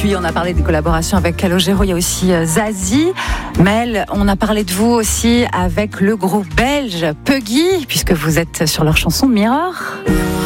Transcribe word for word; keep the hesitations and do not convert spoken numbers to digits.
puis on a parlé des collaborations avec Calogero, il y a aussi Zazie. Mel, on a parlé de vous aussi avec le groupe belge Puggy, puisque vous êtes sur leur chanson Mirror.